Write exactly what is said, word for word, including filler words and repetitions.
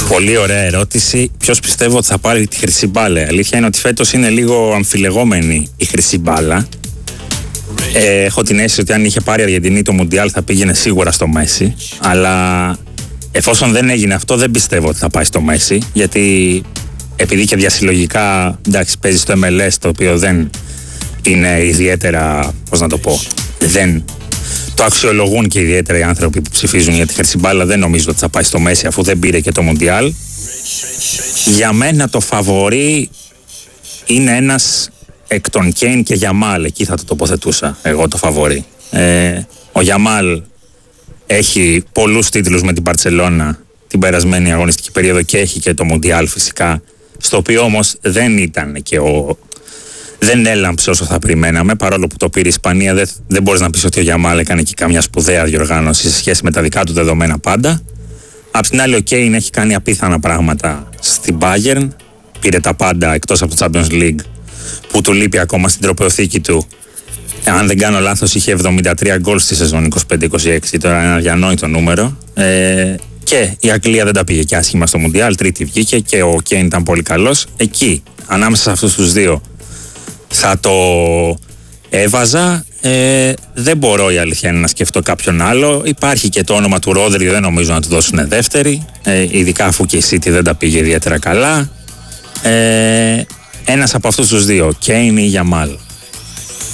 Πολύ ωραία ερώτηση. Ποιος πιστεύω ότι θα πάρει τη χρυσή μπάλα? Η αλήθεια είναι ότι φέτος είναι λίγο αμφιλεγόμενη η χρυσή μπάλα. Ε, έχω την αίσθηση ότι αν είχε πάρει η Αργεντινή το Μουντιάλ θα πήγαινε σίγουρα στο Μέση. Αλλά εφόσον δεν έγινε αυτό, δεν πιστεύω ότι θα πάει στο Μέση. Γιατί επειδή και διασυλλογικά, εντάξει, παίζει στο εμ ελ ες, το οποίο δεν είναι ιδιαίτερα, πώς να το πω, δεν το αξιολογούν και ιδιαίτερα οι άνθρωποι που ψηφίζουν για τη χρυσή μπάλα. Δεν νομίζω ότι θα πάει στο Μέση αφού δεν πήρε και το Μουντιάλ. Για μένα το φαβορί είναι ένας εκ των Κέιν και Γιαμάλ. Εκεί θα το τοποθετούσα εγώ το φαβορί. Ε, ο Γιαμάλ έχει πολλούς τίτλους με την Μπαρτσελώνα την περασμένη αγωνιστική περίοδο και έχει και το Μουντιάλ φυσικά, στο οποίο όμως δεν ήταν και ο... δεν έλαμψε όσο θα περιμέναμε, παρόλο που το πήρε η Ισπανία. Δεν, δεν μπορείς να πεις ότι ο Γιαμάλ έκανε και καμιά σπουδαία διοργάνωση σε σχέση με τα δικά του δεδομένα πάντα. Απ' την άλλη ο Κέιν έχει κάνει απίθανα πράγματα στην Bayern, πήρε τα πάντα εκτός από το Champions League που του λείπει ακόμα στην τροπαιοθήκη του. Αν δεν κάνω λάθος είχε εβδομήντα τρία γκολ στη σεζόν είκοσι πέντε είκοσι έξι, τώρα ένα αδιανόητο νούμερο. Ε, και η Αγγλία δεν τα πήγε και άσχημα στο Μουντιάλ, τρίτη βγήκε και ο Κέιν ήταν πολύ καλός. Εκεί, ανάμεσα σε αυτούς τους δύο, θα το έβαζα. Ε, δεν μπορώ η αλήθεια είναι να σκεφτώ κάποιον άλλο. Υπάρχει και το όνομα του Ρόδρι, δεν νομίζω να του δώσουν δεύτερη. Ε, ειδικά αφού και η City δεν τα πήγε ιδιαίτερα καλά. Ε, ένας από αυτούς τους δύο, Κέιν ή Γιαμάλ.